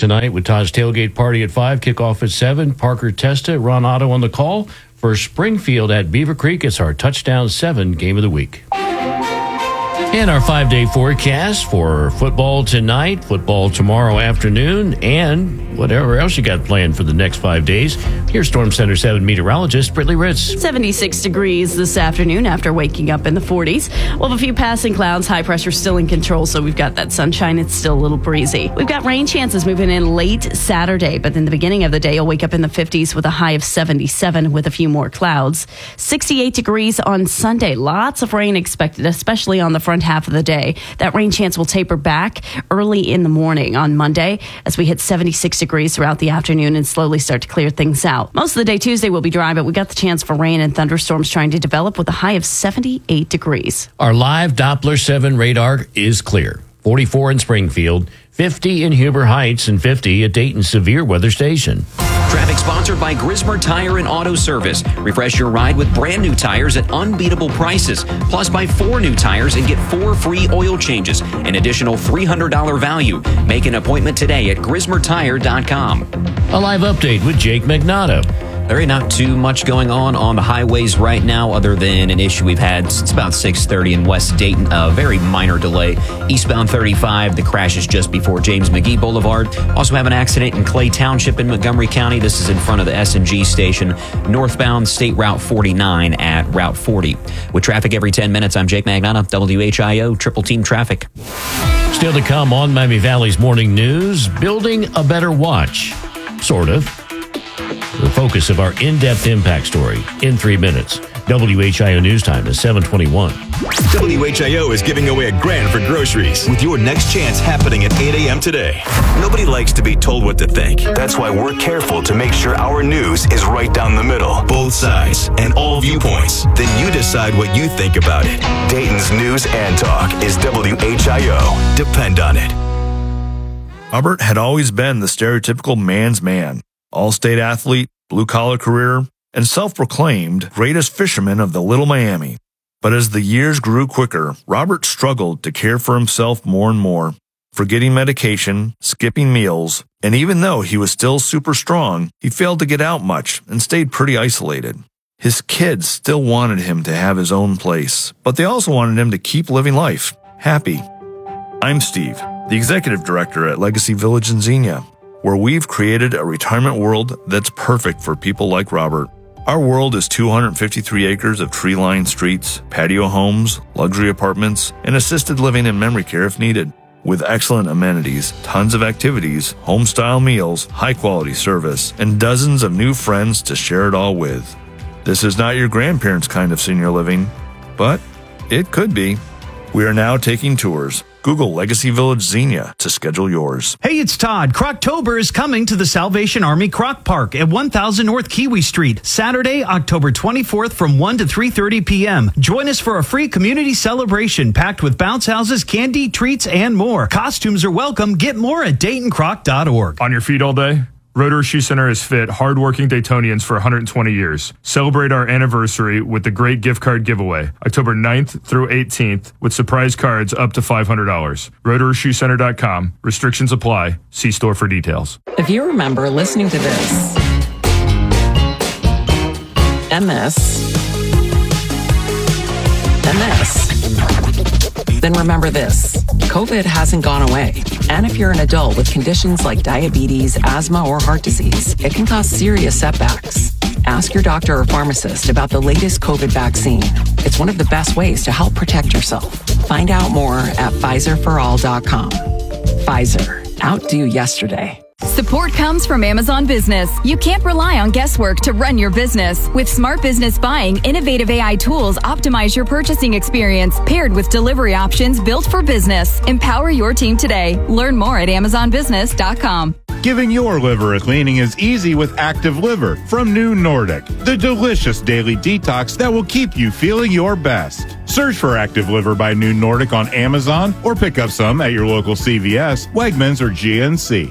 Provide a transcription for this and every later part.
tonight with Todd's Tailgate Party at 5, kickoff at 7. Parker Testa, Ron Otto on the call. For Springfield at Beaver Creek, it's our Touchdown 7 game of the week. And our 5-day forecast for football tonight, football tomorrow afternoon, and whatever else you got planned for the next 5 days. Here's Storm Center 7 meteorologist Brittany Ritz. 76 degrees this afternoon after waking up in the 40s. We'll have a few passing clouds, high pressure still in control, so we've got that sunshine. It's still a little breezy. We've got rain chances moving in late Saturday, but in the beginning of the day, you'll wake up in the 50s with a high of 77 with a few more clouds. 68 degrees on Sunday. Lots of rain expected, especially on the front half of the day. That rain chance will taper back early in the morning on Monday as we hit 76 degrees throughout the afternoon and slowly start to clear things out. Most of the day Tuesday will be dry, but we got the chance for rain and thunderstorms trying to develop with a high of 78 degrees. Our live Doppler 7 radar is clear. 44 in Springfield, 50 in Huber Heights, and 50 at Dayton's severe weather station. Traffic sponsored by Grismer Tire and Auto Service. Refresh your ride with brand new tires at unbeatable prices. Plus, buy 4 new tires and get 4 free oil changes. An additional $300 value. Make an appointment today at GrismerTire.com. A live update with Jake Magnato. There ain't not too much going on the highways right now other than an issue we've had since about 6:30 in West Dayton. A very minor delay. Eastbound 35, the crash is just before James McGee Boulevard. Also have an accident in Clay Township in Montgomery County. This is in front of the S&G station. Northbound State Route 49 at Route 40. With traffic every 10 minutes, I'm Jake Magnotta, WHIO, Triple Team Traffic. Still to come on Miami Valley's Morning News, building a better watch. Sort of. The focus of our in-depth impact story in 3 minutes. WHIO News Time is 7:21. WHIO is giving away $1,000 for groceries with your next chance happening at 8 a.m. today. Nobody likes to be told what to think. That's why we're careful to make sure our news is right down the middle, both sides, and all viewpoints. Then you decide what you think about it. Dayton's News and Talk is WHIO. Depend on it. Robert had always been the stereotypical man's man. All-state athlete, blue-collar career, and self-proclaimed greatest fisherman of the Little Miami. But as the years grew quicker, Robert struggled to care for himself more and more, forgetting medication, skipping meals, and even though he was still super strong, he failed to get out much and stayed pretty isolated. His kids still wanted him to have his own place, but they also wanted him to keep living life, happy. I'm Steve, the executive director at Legacy Village in Xenia, where we've created a retirement world that's perfect for people like Robert. Our world is 253 acres of tree-lined streets, patio homes, luxury apartments, and assisted living and memory care if needed. With excellent amenities, tons of activities, home-style meals, high-quality service, and dozens of new friends to share it all with. This is not your grandparents' kind of senior living, but it could be. We are now taking tours. Google Legacy Village Xenia to schedule yours. Hey, it's Todd. Croctober is coming to the Salvation Army Croc Park at 1000 North Kiwi Street, Saturday, October 24th from 1 to 3:30 p.m. Join us for a free community celebration packed with bounce houses, candy, treats, and more. Costumes are welcome. Get more at DaytonCroc.org. On your feet all day? Rotor Shoe Center has fit hardworking Daytonians for 120 years. Celebrate our anniversary with the great gift card giveaway, October 9th through 18th, with surprise cards up to $500. RotorShoeCenter.com. Restrictions apply. See store for details. If you remember listening to this, MS, then remember this. COVID hasn't gone away. And if you're an adult with conditions like diabetes, asthma, or heart disease, it can cause serious setbacks. Ask your doctor or pharmacist about the latest COVID vaccine. It's one of the best ways to help protect yourself. Find out more at PfizerForAll.com. Pfizer. Outdo yesterday. Support comes from Amazon Business. You can't rely on guesswork to run your business. With Smart Business Buying, innovative AI tools optimize your purchasing experience, paired with delivery options built for business. Empower your team today. Learn more at AmazonBusiness.com. Giving your liver a cleaning is easy with Active Liver from New Nordic, the delicious daily detox that will keep you feeling your best. Search for Active Liver by New Nordic on Amazon or pick up some at your local CVS, Wegmans, or GNC.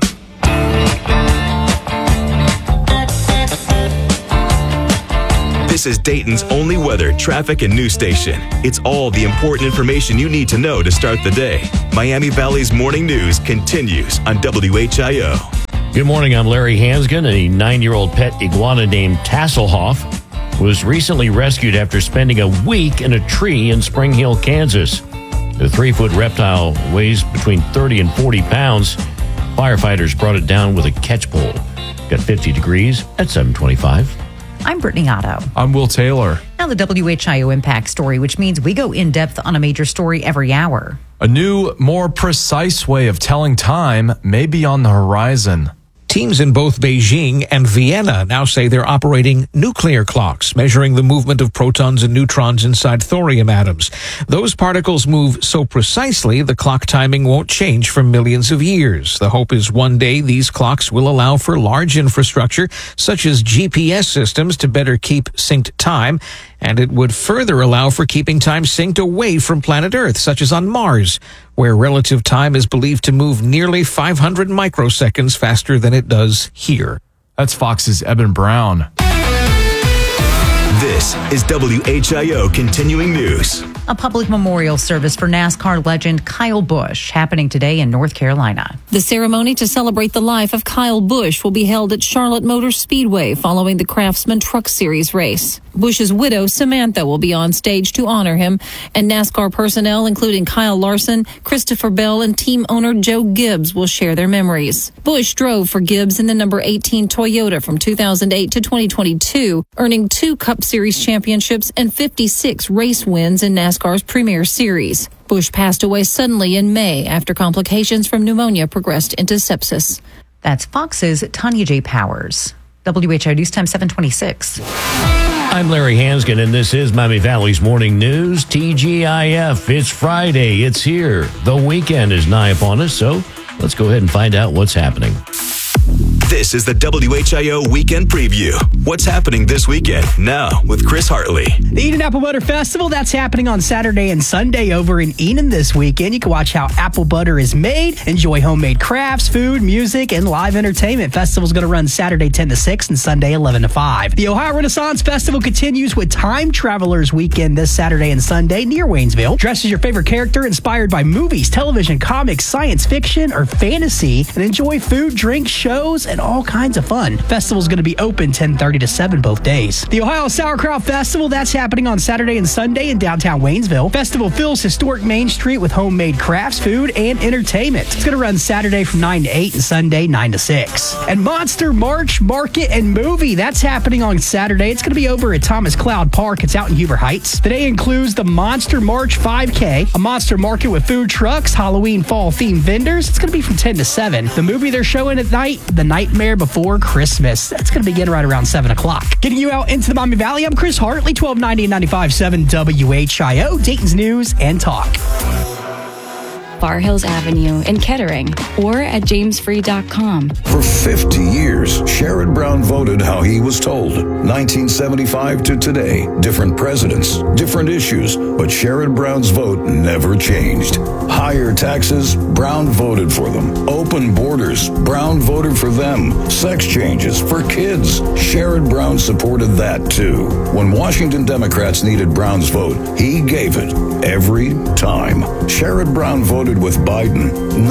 This is Dayton's only weather, traffic, and news station. It's all the important information you need to know to start the day. Miami Valley's morning news continues on WHIO. Good morning, I'm Larry Hansgen. A 9-year-old pet iguana named Tasselhoff was recently rescued after spending a week in a tree in Spring Hill, Kansas. The 3-foot reptile weighs between 30 and 40 pounds. Firefighters brought it down with a catch pole. Got 50 degrees at 7:25. I'm Brittany Otto. I'm Will Taylor. Now the WHIO Impact Story, which means we go in depth on a major story every hour. A new, more precise way of telling time may be on the horizon. Teams in both Beijing and Vienna now say they're operating nuclear clocks, measuring the movement of protons and neutrons inside thorium atoms. Those particles move so precisely, the clock timing won't change for millions of years. The hope is one day these clocks will allow for large infrastructure, such as GPS systems, to better keep synced time. And it would further allow for keeping time synced away from planet Earth, such as on Mars, where relative time is believed to move nearly 500 microseconds faster than it does here. That's Fox's Eben Brown. This is WHIO Continuing News. A public memorial service for NASCAR legend Kyle Busch happening today in North Carolina. The ceremony to celebrate the life of Kyle Busch will be held at Charlotte Motor Speedway following the Craftsman Truck Series race. Busch's widow, Samantha, will be on stage to honor him, and NASCAR personnel, including Kyle Larson, Christopher Bell, and team owner Joe Gibbs, will share their memories. Busch drove for Gibbs in the number 18 Toyota from 2008 to 2022, earning 2 Cup Series championships and 56 race wins in NASCAR's Premier Series. Busch passed away suddenly in May after complications from pneumonia progressed into sepsis. That's Fox's Tanya J. Powers. WHIO News Time 7:26. I'm Larry Hansgen, and this is Miami Valley's Morning News, TGIF. It's Friday. It's here. The weekend is nigh upon us, so let's go ahead and find out what's happening. This is the WHIO Weekend Preview. What's happening this weekend? Now with Chris Hartley. The Eden Apple Butter Festival, that's happening on Saturday and Sunday over in Eden this weekend. You can watch how apple butter is made, enjoy homemade crafts, food, music, and live entertainment. Festival's going to run Saturday 10 to 6 and Sunday 11 to 5. The Ohio Renaissance Festival continues with Time Travelers Weekend this Saturday and Sunday near Waynesville. Dress as your favorite character inspired by movies, television, comics, science fiction, or fantasy, and enjoy food, drinks, shows, and all kinds of fun. Festival's going to be open 10:30 to 7 both days. The Ohio Sauerkraut Festival, that's happening on Saturday and Sunday in downtown Waynesville. Festival fills historic Main Street with homemade crafts, food, and entertainment. It's going to run Saturday from 9 to 8 and Sunday 9 to 6. And Monster March Market and Movie, that's happening on Saturday. It's going to be over at Thomas Cloud Park. It's out in Huber Heights. The day includes the Monster March 5K, a monster market with food trucks, Halloween fall themed vendors. It's going to be from 10 to 7. The movie they're showing at night, The Nightmare Before Christmas. That's going to begin right around 7 o'clock. Getting you out into the Miami Valley, I'm Chris Hartley, 1290 and 95.7 WHIO, Dayton's News and Talk. Bar Hills Avenue in Kettering or at jamesfree.com. For 50 years, Sherrod Brown voted how he was told. 1975 to today, different presidents, different issues, but Sherrod Brown's vote never changed. Higher taxes, Brown voted for them. Open borders, Brown voted for them. Sex changes for kids, Sherrod Brown supported that too. When Washington Democrats needed Brown's vote, he gave it every time. Sherrod Brown voted with Biden,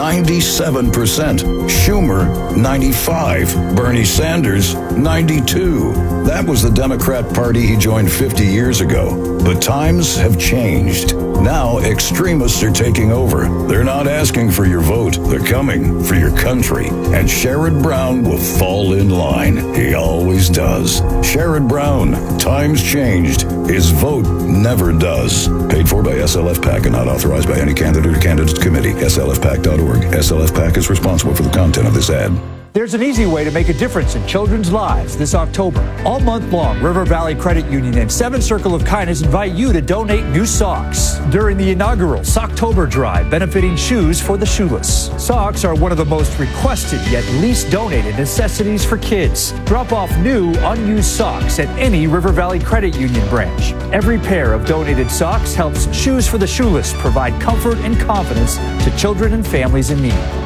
97%. Schumer, 95%. Bernie Sanders, 92%. That was the Democrat Party he joined 50 years ago. But times have changed. Now extremists are taking over. They're not asking for your vote. They're coming for your country. And Sherrod Brown will fall in line. He always does. Sherrod Brown, times changed. His vote never does. Paid for by SLF PAC and not authorized by any candidate or candidates committee. SLFPAC.org. SLF PAC is responsible for the content of this ad. There's an easy way to make a difference in children's lives this October. All month long, River Valley Credit Union and 7 Circle of Kindness invite you to donate new socks during the inaugural Socktober drive benefiting Shoes for the Shoeless. Socks are one of the most requested yet least donated necessities for kids. Drop off new, unused socks at any River Valley Credit Union branch. Every pair of donated socks helps Shoes for the Shoeless provide comfort and confidence to children and families in need.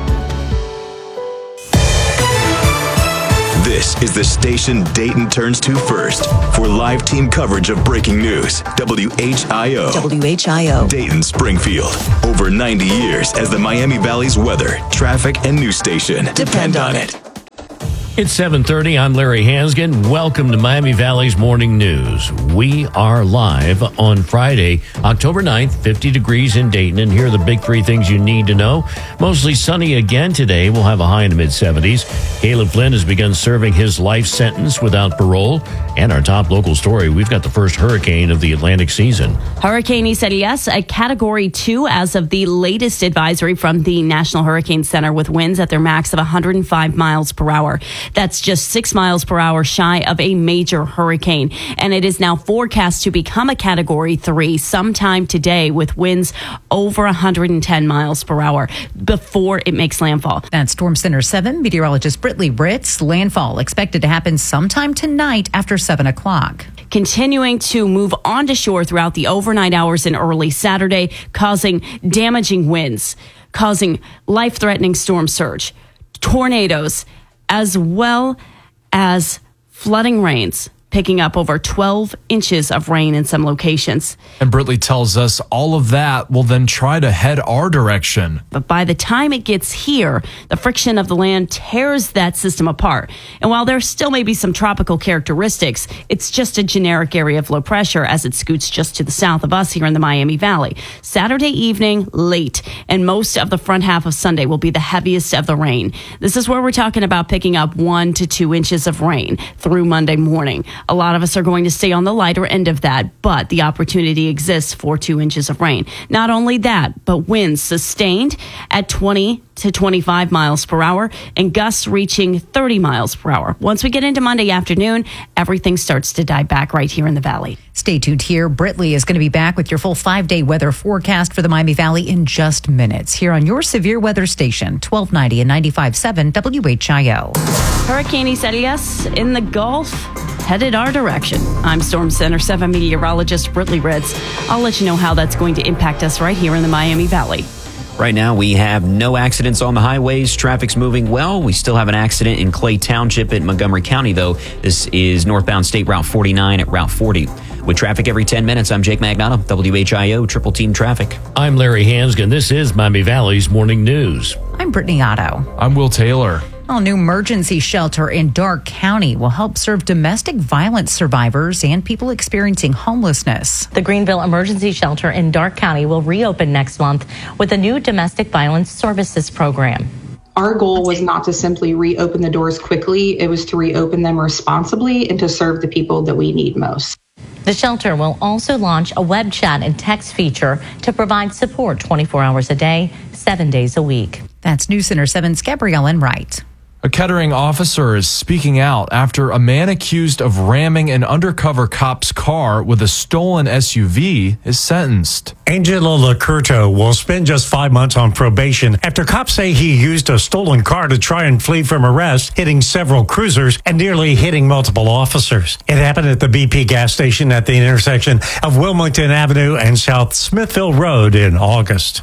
This is the station Dayton turns to first for live team coverage of breaking news. WHIO. WHIO. Dayton, Springfield. Over 90 years as the Miami Valley's weather, traffic, and news station. Depend on it. It's 7:30. I'm Larry Hansgen. Welcome to Miami Valley's Morning News. We are live on Friday, October 9th, 50 degrees in Dayton. And here are the big three things you need to know. Mostly sunny again today. We'll have a high in the mid-70s. Caleb Flynn has begun serving his life sentence without parole. And our top local story, we've got the first hurricane of the Atlantic season. Hurricane Isaias, a Category 2 as of the latest advisory from the National Hurricane Center, with winds at their max of 105 miles per hour. That's just 6 miles per hour shy of a major hurricane. And it is now forecast to become a Category 3 sometime today, with winds over 110 miles per hour before it makes landfall. That's Storm Center 7 meteorologist Britley Ritz. Landfall expected to happen sometime tonight after 7 o'clock. Continuing to move onto shore throughout the overnight hours and early Saturday, causing damaging winds, causing life-threatening storm surge, tornadoes, as well as flooding rains, picking up over 12 inches of rain in some locations. And Britley tells us all of that will then try to head our direction. But by the time it gets here, the friction of the land tears that system apart. And while there still may be some tropical characteristics, it's just a generic area of low pressure as it scoots just to the south of us here in the Miami Valley. Saturday evening, late, and most of the front half of Sunday will be the heaviest of the rain. This is where we're talking about picking up 1 to 2 inches of rain through Monday morning. A lot of us are going to stay on the lighter end of that, but the opportunity exists for 2 inches of rain. Not only that, but winds sustained at 20 to 25 miles per hour and gusts reaching 30 miles per hour. Once we get into Monday afternoon, everything starts to die back right here in the valley. Stay tuned here. Britley is going to be back with your full 5-day weather forecast for the Miami Valley in just minutes here on your severe weather station, 1290 and 95.7 WHIO. Hurricane Isaias in the Gulf headed our direction. I'm Storm Center 7 meteorologist Britley Ritz. I'll let you know how that's going to impact us right here in the Miami Valley. Right now, we have no accidents on the highways. Traffic's moving well. We still have an accident in Clay Township in Montgomery County, though. This is northbound State Route 49 at Route 40. With traffic every 10 minutes, I'm Jake Magnotta, WHIO Triple Team Traffic. I'm Larry Hansgen. This is Miami Valley's Morning News. I'm Brittany Otto. I'm Will Taylor. A new emergency shelter in Darke County will help serve domestic violence survivors and people experiencing homelessness. The Greenville Emergency Shelter in Darke County will reopen next month with a new domestic violence services program. Our goal was not to simply reopen the doors quickly. It was to reopen them responsibly and to serve the people that we need most. The shelter will also launch a web chat and text feature to provide support 24 hours a day, 7 days a week. That's News Center 7's Gabrielle Enright. A Kettering officer is speaking out after a man accused of ramming an undercover cop's car with a stolen SUV is sentenced. Angelo Lacurto will spend just 5 months on probation after cops say he used a stolen car to try and flee from arrest, hitting several cruisers and nearly hitting multiple officers. It happened at the BP gas station at the intersection of Wilmington Avenue and South Smithville Road in August.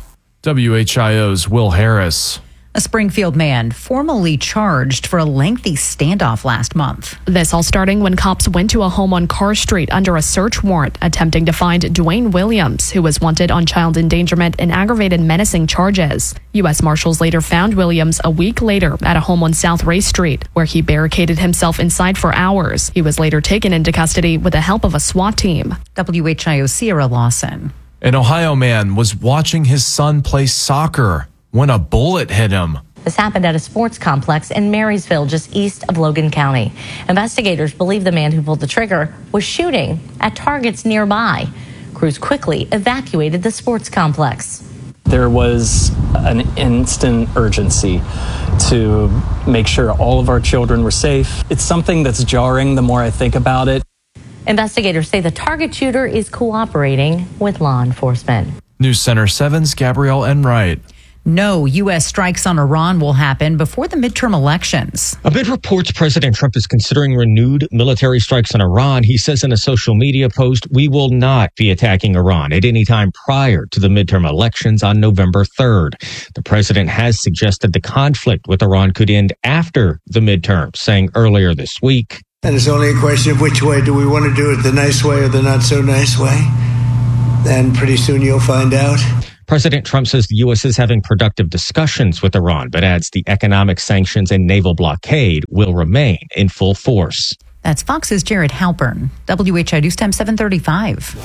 WHIO's Will Harris. A Springfield man formally charged for a lengthy standoff last month. This all starting when cops went to a home on Carr Street under a search warrant, attempting to find Dwayne Williams, who was wanted on child endangerment and aggravated menacing charges. U.S. Marshals later found Williams a week later at a home on South Ray Street, where he barricaded himself inside for hours. He was later taken into custody with the help of a SWAT team. WHIO Sierra Lawson. An Ohio man was watching his son play soccer when a bullet hit him. This happened at a sports complex in Marysville, just east of Logan County. Investigators believe the man who pulled the trigger was shooting at targets nearby. Crews quickly evacuated the sports complex. There was an instant urgency to make sure all of our children were safe. It's something that's jarring the more I think about it. Investigators say the target shooter is cooperating with law enforcement. News Center 7's Gabrielle Enright. No U.S. strikes on Iran will happen before the midterm elections. A bit reports President Trump is considering renewed military strikes on Iran. He says in a social media post, "We will not be attacking Iran at any time prior to the midterm elections on November 3rd. The president has suggested the conflict with Iran could end after the midterms, saying earlier this week, "And it's only a question of which way do we want to do it, the nice way or the not so nice way? Then pretty soon you'll find out." President Trump says the U.S. is having productive discussions with Iran, but adds the economic sanctions and naval blockade will remain in full force. That's Fox's Jared Halpern. WHI News Time 7:35.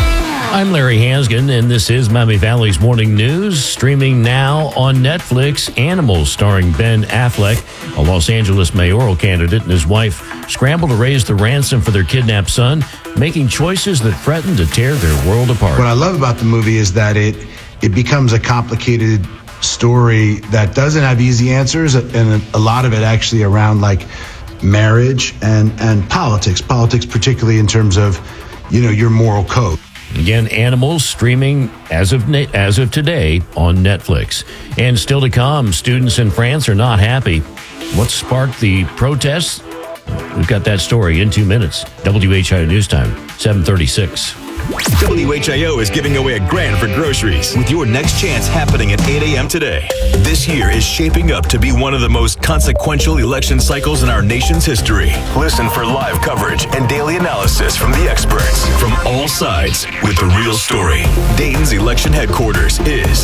I'm Larry Hansgen, and this is Miami Valley's Morning News. Streaming now on Netflix, Animals, starring Ben Affleck. A Los Angeles mayoral candidate and his wife scramble to raise the ransom for their kidnapped son, making choices that threaten to tear their world apart. What I love about the movie is that it becomes a complicated story that doesn't have easy answers, and a lot of it actually around like marriage and politics particularly in terms of, your moral code. Again, Animals streaming as of today on Netflix. And still to come, students in France are not happy. What sparked the protests? We've got that story in 2 minutes. WHIO News Time, 7:36. WHIO is giving away $1,000 for groceries with your next chance happening at 8 a.m. today. This year is shaping up to be one of the most consequential election cycles in our nation's history. Listen for live coverage and daily analysis from the experts from all sides with the real story. Dayton's election headquarters is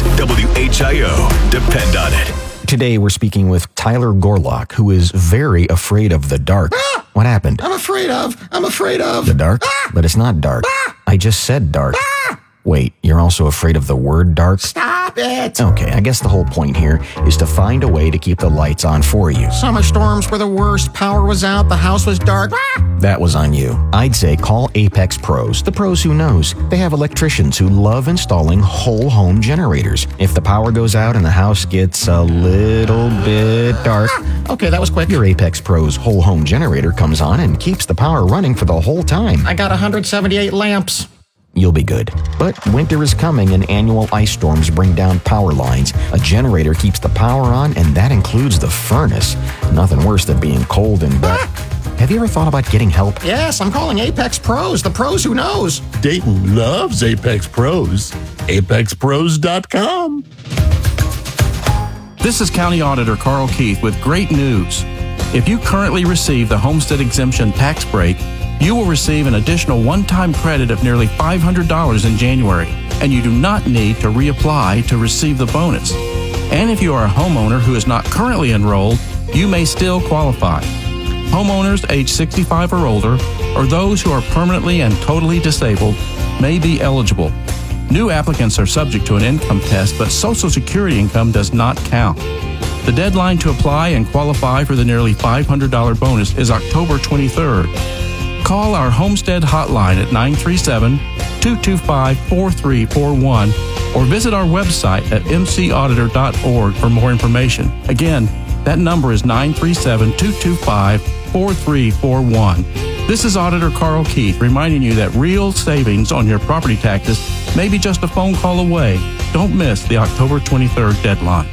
WHIO. Depend on it. Today we're speaking with Tyler Gorlock, who is very afraid of the dark. What happened? I'm afraid of. The dark? But it's not dark. I just said dark. Wait, you're also afraid of the word dark? Stop it! Okay, I guess the whole point here is to find a way to keep the lights on for you. Summer storms were the worst. Power was out. The house was dark. That was on you. I'd say call Apex Pros, the pros who knows. They have electricians who love installing whole home generators. If the power goes out and the house gets a little bit dark, okay, that was quick. Your Apex Pros whole home generator comes on and keeps the power running for the whole time. I got 178 lamps. You'll be good. But winter is coming and annual ice storms bring down power lines. A generator keeps the power on, and that includes the furnace. Nothing worse than being cold and wet. Have you ever thought about getting help? Yes, I'm calling Apex Pros, the pros who knows. Dayton loves Apex Pros. ApexPros.com. This is County Auditor Carl Keith with great news. If you currently receive the Homestead Exemption tax break, you will receive an additional one-time credit of nearly $500 in January, and you do not need to reapply to receive the bonus. And if you are a homeowner who is not currently enrolled, you may still qualify. Homeowners age 65 or older, or those who are permanently and totally disabled, may be eligible. New applicants are subject to an income test, but Social Security income does not count. The deadline to apply and qualify for the nearly $500 bonus is October 23rd. Call our Homestead hotline at 937-225-4341 or visit our website at mcauditor.org for more information. Again, that number is 937-225-4341. This is Auditor Carl Keith reminding you that real savings on your property taxes may be just a phone call away. Don't miss the October 23rd deadline.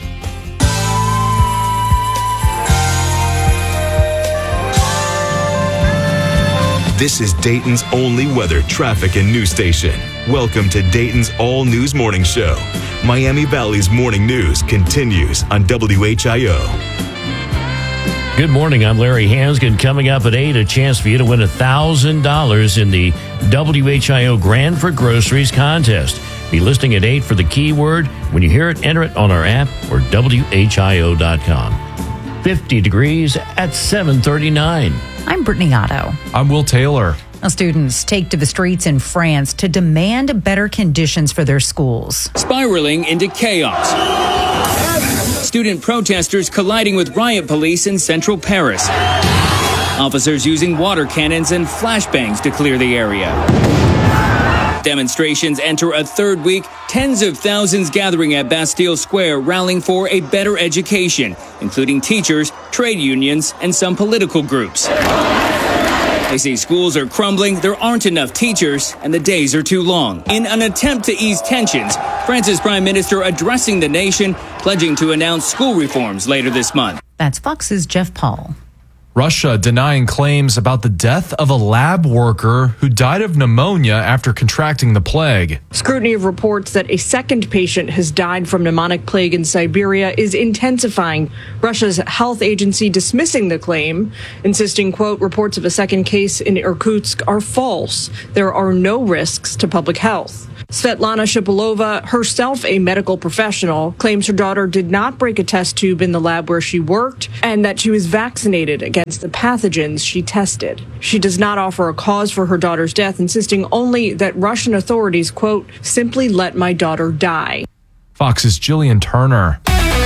This is Dayton's only weather, traffic, and news station. Welcome to Dayton's All News Morning Show. Miami Valley's morning news continues on WHIO. Good morning. I'm Larry Hansgen. Coming up at 8, a chance for you to win $1,000 in the WHIO Grand for Groceries contest. Be listening at 8 for the keyword. When you hear it, enter it on our app or WHIO.com. 50 degrees at 7:39. I'm Brittany Otto. I'm Will Taylor. Now, students take to the streets in France to demand better conditions for their schools. Spiraling into chaos. Student protesters colliding with riot police in central Paris. Officers using water cannons and flashbangs to clear the area. Demonstrations enter a third week, tens of thousands gathering at Bastille Square rallying for a better education, including teachers, trade unions, and some political groups. They say schools are crumbling, there aren't enough teachers, and the days are too long. In an attempt to ease tensions, France's Prime Minister addressing the nation, pledging to announce school reforms later this month. That's Fox's Jeff Paul. Russia denying claims about the death of a lab worker who died of pneumonia after contracting the plague. Scrutiny of reports that a second patient has died from pneumonic plague in Siberia is intensifying. Russia's health agency dismissing the claim, insisting, quote, reports of a second case in Irkutsk are false. There are no risks to public health. Svetlana Shipilova, herself a medical professional, claims her daughter did not break a test tube in the lab where she worked and that she was vaccinated against the pathogens she tested. She does not offer a cause for her daughter's death, insisting only that Russian authorities, quote, simply let my daughter die. Fox's Jillian Turner.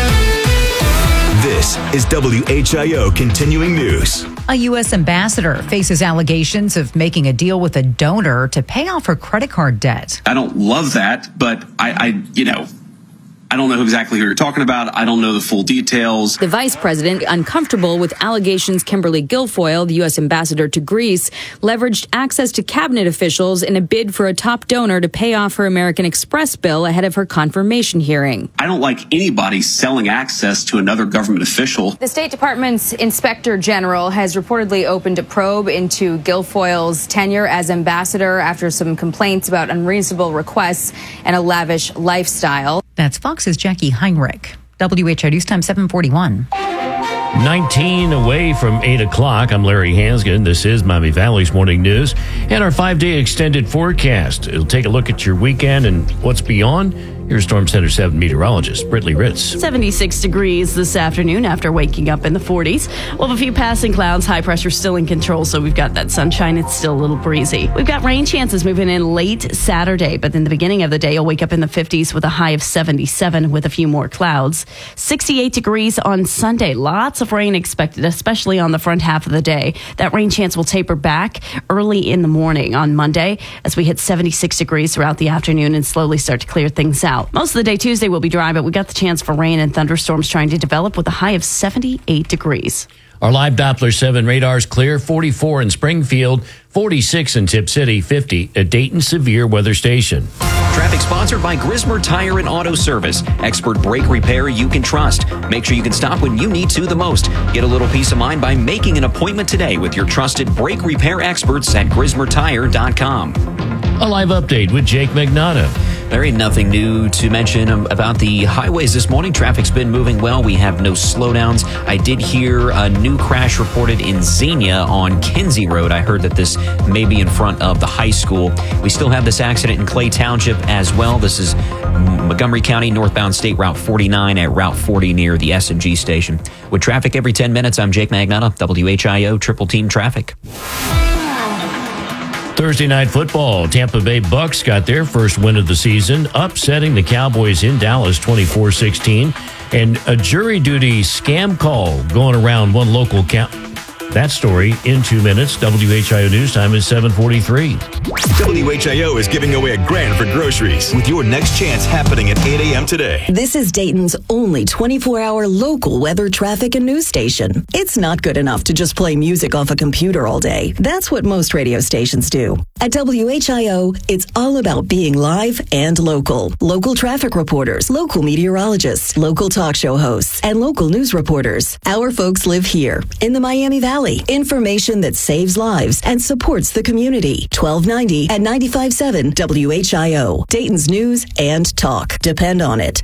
This is WHIO Continuing News. A U.S. ambassador faces allegations of making a deal with a donor to pay off her credit card debt. I don't love that, but I don't know exactly who you're talking about. I don't know the full details. The vice president, uncomfortable with allegations Kimberly Guilfoyle, the U.S. ambassador to Greece, leveraged access to cabinet officials in a bid for a top donor to pay off her American Express bill ahead of her confirmation hearing. I don't like anybody selling access to another government official. The State Department's inspector general has reportedly opened a probe into Guilfoyle's tenure as ambassador after some complaints about unreasonable requests and a lavish lifestyle. That's Fox's Jackie Heinrich. WHIO News Time 741. 19 away from 8 o'clock. I'm Larry Hansgen. This is Miami Valley's Morning News and our 5-day extended forecast. It'll take a look at your weekend and what's beyond. Here's Storm Center 7 meteorologist Britley Ritz. 76 degrees this afternoon after waking up in the 40s. We'll have a few passing clouds. High pressure still in control, so we've got that sunshine. It's still a little breezy. We've got rain chances moving in late Saturday, but in the beginning of the day, you'll wake up in the 50s with a high of 77 with a few more clouds. 68 degrees on Sunday. Lots of rain expected, especially on the front half of the day. That rain chance will taper back early in the morning on Monday as we hit 76 degrees throughout the afternoon and slowly start to clear things out. Most of the day Tuesday will be dry, but we got the chance for rain and thunderstorms trying to develop with a high of 78 degrees. Our live Doppler 7 radar's clear. 44 in Springfield, 46 in Tip City, 50 at Dayton Severe Weather Station. Traffic sponsored by Grismer Tire and Auto Service. Expert brake repair you can trust. Make sure you can stop when you need to the most. Get a little peace of mind by making an appointment today with your trusted brake repair experts at GrismerTire.com. A live update with Jake Magnotta. There ain't nothing new to mention about the highways this morning. Traffic's been moving well. We have no slowdowns. I did hear a new crash reported in Xenia on Kinsey Road. I heard that this may be in front of the high school. We still have this accident in Clay Township as well. This is Montgomery County, northbound State Route 49 at Route 40 near the S&G station. With traffic every 10 minutes, I'm Jake Magnotta, WHIO Triple Team Traffic. Thursday night football. Tampa Bay Bucks got their first win of the season, upsetting the Cowboys in Dallas 24-16. And a jury duty scam call going around one local That story in 2 minutes. WHIO News Time is 7:43. WHIO is giving away $1,000 for groceries with your next chance happening at 8 a.m. today. This is Dayton's only 24-hour local weather, traffic, and news station. It's not good enough to just play music off a computer all day. That's what most radio stations do. At WHIO, it's all about being live and local. Local traffic reporters, local meteorologists, local talk show hosts, and local news reporters. Our folks live here in the Miami Valley. Information that saves lives and supports the community. 1290 and 95.7 WHIO. Dayton's news and talk. Depend on it.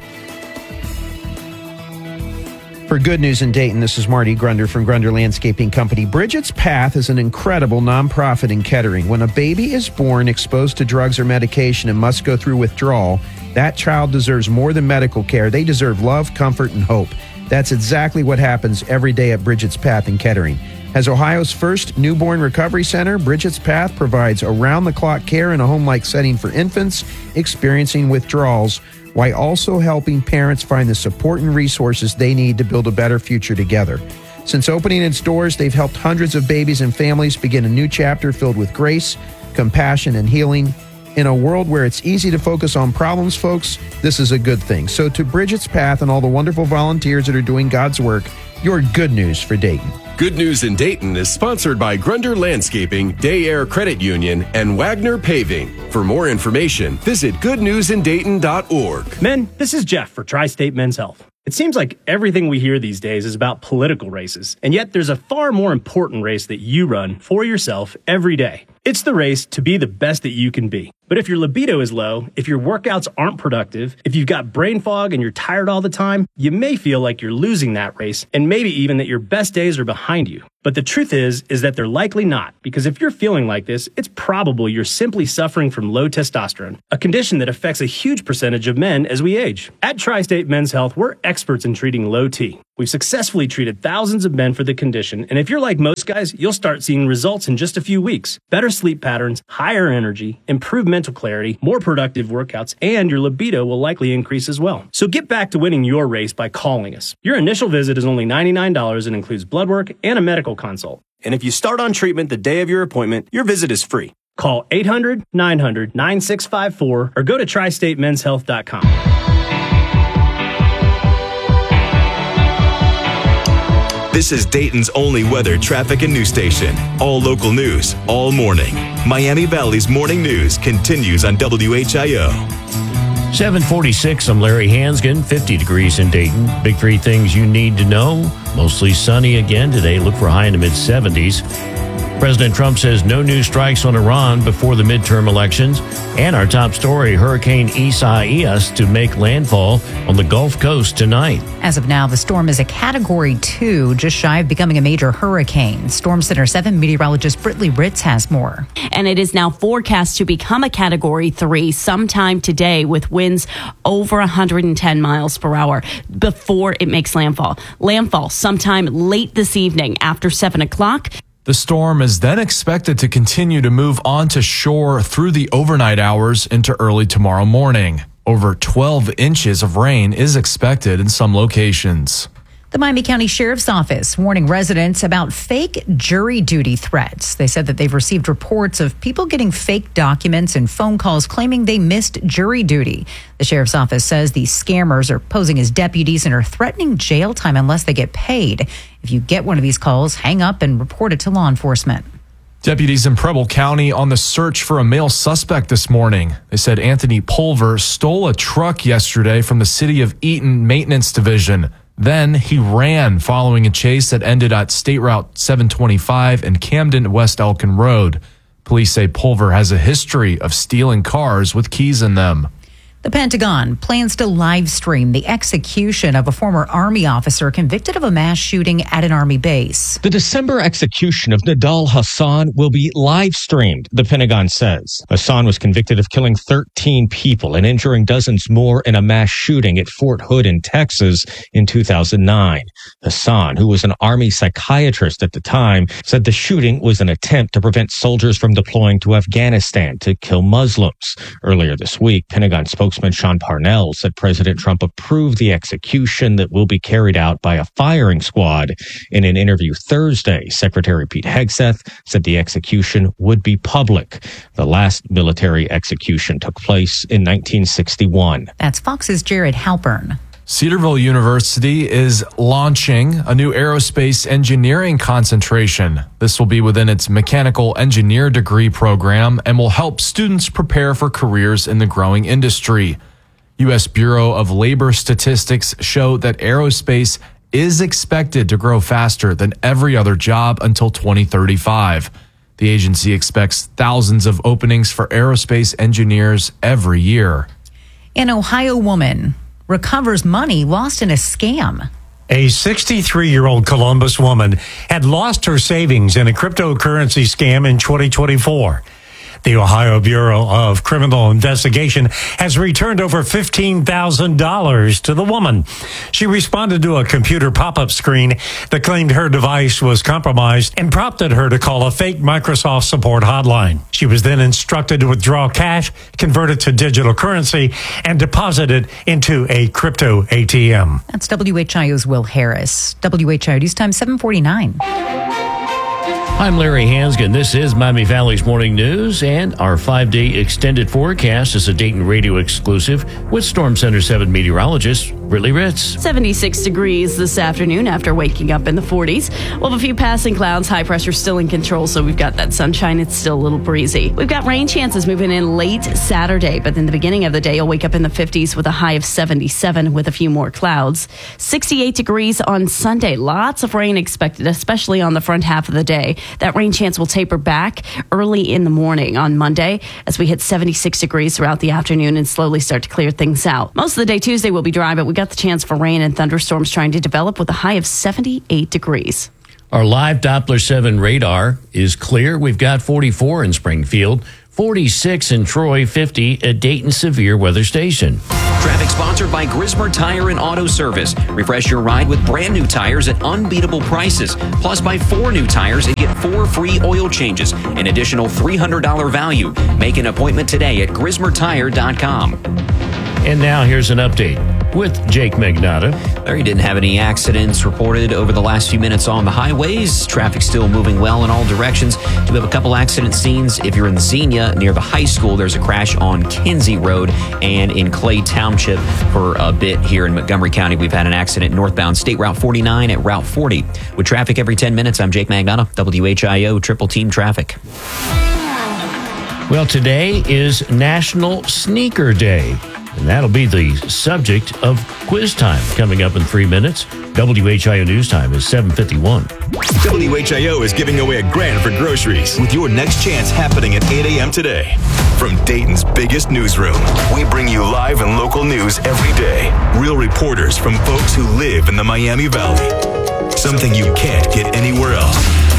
For Good News in Dayton, this is Marty Grunder from Grunder Landscaping Company. Bridget's Path is an incredible nonprofit in Kettering. When a baby is born exposed to drugs or medication and must go through withdrawal, that child deserves more than medical care. They deserve love, comfort, and hope. That's exactly what happens every day at Bridget's Path in Kettering. As Ohio's first newborn recovery center, Bridget's Path provides around-the-clock care in a home-like setting for infants experiencing withdrawals, while also helping parents find the support and resources they need to build a better future together. Since opening its doors, they've helped hundreds of babies and families begin a new chapter filled with grace, compassion, and healing. In a world where it's easy to focus on problems, folks, this is a good thing. So to Bridget's Path and all the wonderful volunteers that are doing God's work, your good news for Dayton. Good News in Dayton is sponsored by Grunder Landscaping, Day Air Credit Union, and Wagner Paving. For more information, visit goodnewsindayton.org. Men, this is Jeff for Tri-State Men's Health. It seems like everything we hear these days is about political races, and yet there's a far more important race that you run for yourself every day. It's the race to be the best that you can be. But if your libido is low, if your workouts aren't productive, if you've got brain fog and you're tired all the time, you may feel like you're losing that race, and maybe even that your best days are behind you. But the truth is that they're likely not, because if you're feeling like this, it's probable you're simply suffering from low testosterone, a condition that affects a huge percentage of men as we age. At Tri-State Men's Health, we're experts in treating low T. We've successfully treated thousands of men for the condition, and if you're like most guys, you'll start seeing results in just a few weeks. Better sleep patterns, higher energy, improved mental clarity, more productive workouts, and your libido will likely increase as well. So get back to winning your race by calling us. Your initial visit is only $99 and includes blood work and a medical consult. And if you start on treatment the day of your appointment, your visit is free. Call 800-900-9654 or go to tristatemenshealth.com. This is Dayton's only weather, traffic, and news station. All local news, all morning. Miami Valley's morning news continues on WHIO. 746, I'm Larry Hansgen, 50 degrees in Dayton. Big three things you need to know. Mostly sunny again today. Look for high in the mid-70s. President Trump says no new strikes on Iran before the midterm elections. And our top story, Hurricane Isaias to make landfall on the Gulf Coast tonight. As of now, the storm is a Category 2, just shy of becoming a major hurricane. Storm Center 7 meteorologist Britley Ritz has more. And it is now forecast to become a Category 3 sometime today with winds over 110 miles per hour before it makes landfall. Landfall sometime late this evening after 7 o'clock. The storm is then expected to continue to move onto shore through the overnight hours into early tomorrow morning. Over 12 inches of rain is expected in some locations. The Miami County Sheriff's Office warning residents about fake jury duty threats. They said that they've received reports of people getting fake documents and phone calls claiming they missed jury duty. The Sheriff's Office says these scammers are posing as deputies and are threatening jail time unless they get paid. If you get one of these calls, hang up and report it to law enforcement. Deputies in Preble County on the search for a male suspect this morning. They said Anthony Pulver stole a truck yesterday from the City of Eaton Maintenance Division. Then he ran following a chase that ended at State Route 725 and Camden West Elkin Road. Police say Pulver has a history of stealing cars with keys in them. The Pentagon plans to live stream the execution of a former Army officer convicted of a mass shooting at an Army base. The December execution of Nidal Hasan will be live streamed, the Pentagon says. Hasan was convicted of killing 13 people and injuring dozens more in a mass shooting at Fort Hood in Texas in 2009. Hasan, who was an Army psychiatrist at the time, said the shooting was an attempt to prevent soldiers from deploying to Afghanistan to kill Muslims. Earlier this week, Pentagon spokesman Sean Parnell said President Trump approved the execution that will be carried out by a firing squad. In an interview Thursday, Secretary Pete Hegseth said the execution would be public. The last military execution took place in 1961. That's Fox's Jared Halpern. Cedarville University is launching a new aerospace engineering concentration. This will be within its mechanical engineer degree program and will help students prepare for careers in the growing industry. U.S. Bureau of Labor Statistics show that aerospace is expected to grow faster than every other job until 2035. The agency expects thousands of openings for aerospace engineers every year. An Ohio woman recovers money lost in a scam. A 63-year-old Columbus woman had lost her savings in a cryptocurrency scam in 2024. The Ohio Bureau of Criminal Investigation has returned over $15,000 to the woman. She responded to a computer pop-up screen that claimed her device was compromised and prompted her to call a fake Microsoft support hotline. She was then instructed to withdraw cash, convert it to digital currency, and deposit it into a crypto ATM. That's WHIO's Will Harris. WHIO News Time 7:49. I'm Larry Hansgen. This is Miami Valley's Morning News, and our 5-day extended forecast is a Dayton radio exclusive with Storm Center 7 meteorologist Brittany Ritz. 76 degrees this afternoon after waking up in the 40s. We'll have a few passing clouds. High pressure still in control, so we've got that sunshine. It's still a little breezy. We've got rain chances moving in late Saturday, but in the beginning of the day, you'll wake up in the 50s with a high of 77 with a few more clouds. 68 degrees on Sunday. Lots of rain expected, especially on the front half of the day. That rain chance will taper back early in the morning on Monday as we hit 76 degrees throughout the afternoon and slowly start to clear things out. Most of the day Tuesday will be dry, but we got the chance for rain and thunderstorms trying to develop with a high of 78 degrees. Our live Doppler 7 radar is clear. We've got 44 in Springfield, 46 in Troy, 50 at Dayton Severe Weather Station. Traffic sponsored by Grismer Tire and Auto Service. Refresh your ride with brand new tires at unbeatable prices. Plus, buy 4 new tires and get 4 free oil changes, an additional $300 value. Make an appointment today at GrismerTire.com. And now here's an update with Jake Magnotta. Larry didn't have any accidents reported over the last few minutes on the highways. Traffic still moving well in all directions. Do have a couple accident scenes. If you're in Xenia near the high school, there's a crash on Kinsey Road, and in Clay Township for a bit here in Montgomery County. We've had an accident northbound State Route 49 at Route 40. With traffic every 10 minutes, I'm Jake Magnotta, WHIO Triple Team Traffic. Well, today is National Sneaker Day. And that'll be the subject of quiz time coming up in 3 minutes. WHIO News Time is 7:51. WHIO is giving away $1,000 for groceries with your next chance happening at 8 a.m. today. From Dayton's biggest newsroom, we bring you live and local news every day. Real reporters from folks who live in the Miami Valley. Something you can't get anywhere else.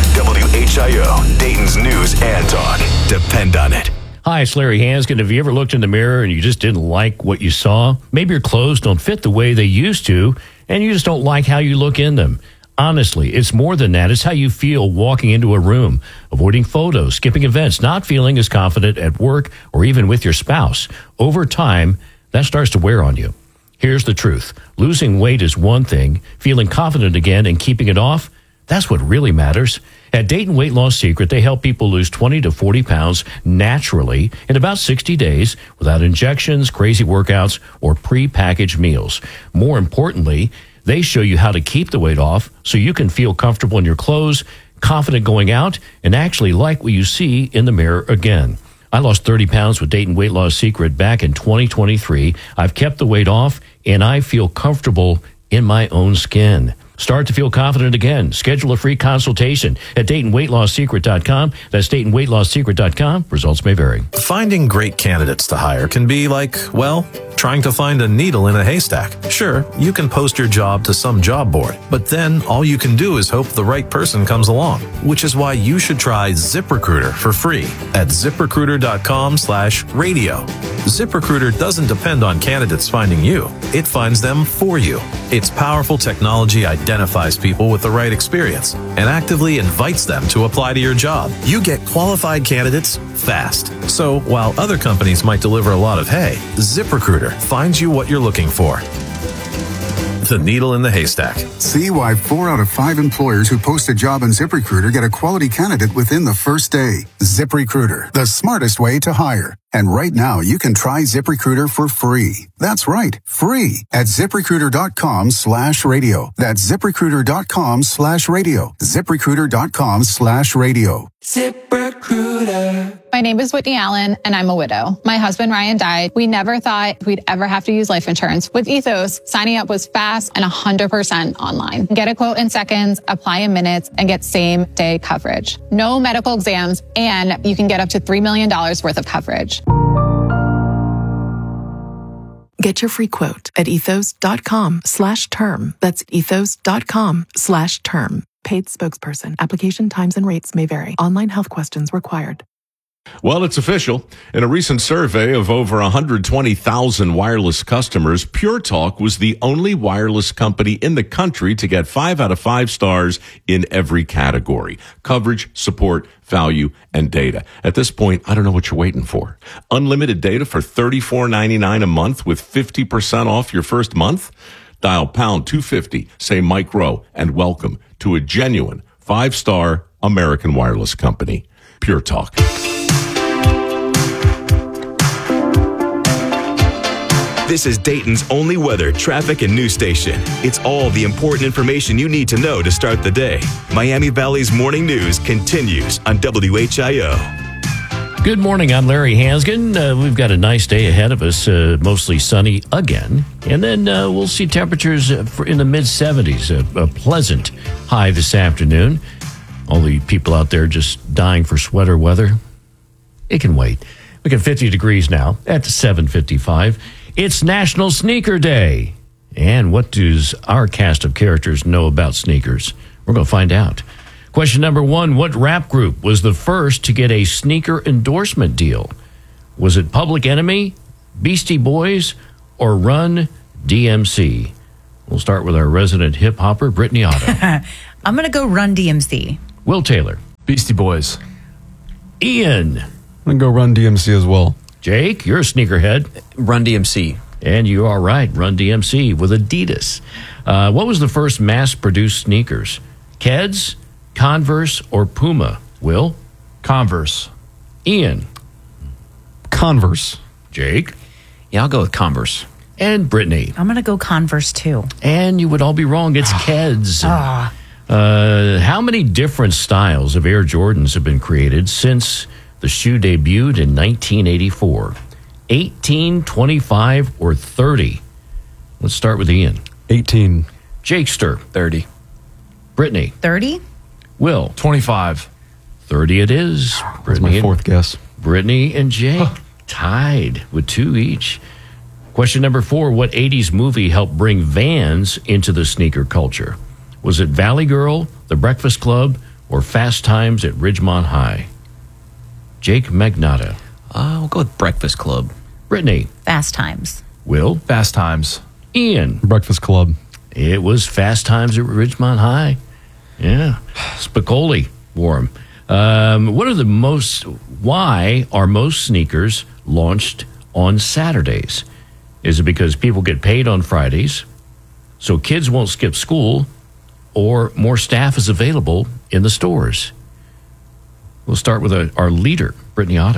WHIO, Dayton's news and talk. Depend on it. Hi, it's Larry Hanskin. Have you ever looked in the mirror and you just didn't like what you saw? Maybe your clothes don't fit the way they used to, and you just don't like how you look in them. Honestly, it's more than that. It's how you feel walking into a room, avoiding photos, skipping events, not feeling as confident at work or even with your spouse. Over time, that starts to wear on you. Here's the truth. Losing weight is one thing. Feeling confident again and keeping it off, that's what really matters. At Dayton Weight Loss Secret, they help people lose 20 to 40 pounds naturally in about 60 days without injections, crazy workouts, or pre-packaged meals. More importantly, they show you how to keep the weight off so you can feel comfortable in your clothes, confident going out, and actually like what you see in the mirror again. I lost 30 pounds with Dayton Weight Loss Secret back in 2023. I've kept the weight off, and I feel comfortable in my own skin. Start to feel confident again. Schedule a free consultation at DaytonWeightLossSecret.com. That's DaytonWeightLossSecret.com. Results may vary. Finding great candidates to hire can be like, well, trying to find a needle in a haystack. Sure, you can post your job to some job board, but then all you can do is hope the right person comes along, which is why you should try ZipRecruiter for free at ZipRecruiter.com/radio. ZipRecruiter doesn't depend on candidates finding you. It finds them for you. Its powerful technology identifies people with the right experience and actively invites them to apply to your job. You get qualified candidates fast. So while other companies might deliver a lot of hay, ZipRecruiter finds you what you're looking for. The needle in the haystack. See why 4 out of 5 employers who post a job on ZipRecruiter get a quality candidate within the first day. ZipRecruiter, the smartest way to hire. And right now, you can try ZipRecruiter for free. That's right, free at ZipRecruiter.com/radio. That's ZipRecruiter.com/radio. ZipRecruiter.com/radio. ZipRecruiter. My name is Whitney Allen, and I'm a widow. My husband, Ryan, died. We never thought we'd ever have to use life insurance. With Ethos, signing up was fast and 100% online. Get a quote in seconds, apply in minutes, and get same-day coverage. No medical exams, and you can get up to $3 million worth of coverage. Get your free quote at ethos.com/term. That's ethos.com/term. Paid spokesperson. Application times and rates may vary. Online health questions required. Well, it's official. In a recent survey of over 120,000 wireless customers, Pure Talk was the only wireless company in the country to get 5 out of 5 stars in every category: coverage, support, value, and data. At this point, I don't know what you're waiting for. Unlimited data for $34.99 a month with 50% off your first month? Dial pound 250, say Mike Rowe, and welcome to a genuine 5-star American wireless company. Pure Talk. This is Dayton's only weather, traffic, and news station. It's all the important information you need to know to start the day. Miami Valley's morning news continues on WHIO. Good morning, I'm Larry Hansgen. We've got a nice day ahead of us, mostly sunny again. And then we'll see temperatures in the mid-70s, a pleasant high this afternoon. All the people out there just dying for sweater weather, it can wait. We got 50 degrees now at 7:55. It's National Sneaker Day. And what does our cast of characters know about sneakers? We're going to find out. Question number 1, what rap group was the first to get a sneaker endorsement deal? Was it Public Enemy, Beastie Boys, or Run DMC? We'll start with our resident hip-hopper, Brittany Otto. I'm going to go Run DMC. Will Taylor. Beastie Boys. Ian. I'm going to go Run DMC as well. Jake, you're a sneakerhead. Run DMC. And you are right, Run DMC with Adidas. What was the first mass-produced sneakers? Keds, Converse, or Puma? Will? Converse. Ian? Converse. Jake? Yeah, I'll go with Converse. And Brittany? I'm going to go Converse, too. And you would all be wrong. It's Keds. How many different styles of Air Jordans have been created since the shoe debuted in 1984? 18, 25, or 30? Let's start with Ian. 18. Jakester? 30. Brittany? 30? Will? 25. 30 it is. That's my fourth guess. Brittany and Jake tied with 2 each. Question number 4, what 80s movie helped bring Vans into the sneaker culture? Was it Valley Girl, The Breakfast Club, or Fast Times at Ridgemont High? Jake Magnotta. I'll go with Breakfast Club. Brittany. Fast Times. Will. Fast Times. Ian. Breakfast Club. It was Fast Times at Ridgemont High. Yeah. Spicoli wore them. Why are most sneakers launched on Saturdays? Is it because people get paid on Fridays, so kids won't skip school, or more staff is available in the stores? We'll start with our leader, Brittany Otto.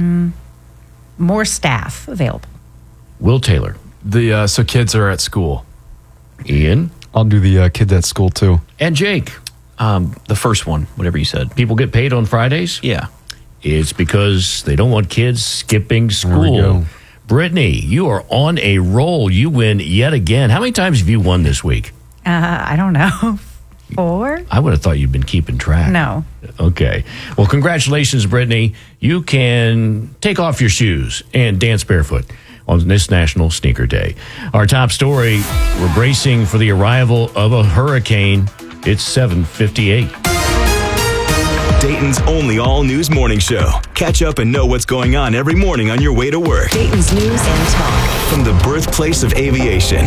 More staff available. Will Taylor. So kids are at school. Ian. I'll do the kids at school, too. And Jake. The first one, whatever you said. People get paid on Fridays? Yeah. It's because they don't want kids skipping school. There we go. Brittany, you are on a roll. You win yet again. How many times have you won this week? I don't know. 4? I would have thought you'd been keeping track. No. Okay. Well, congratulations, Brittany. You can take off your shoes and dance barefoot on this National Sneaker Day. Our top story, we're bracing for the arrival of a hurricane. It's 7:58. Dayton's only all-news morning show. Catch up and know what's going on every morning on your way to work. Dayton's news and talk. From the birthplace of aviation,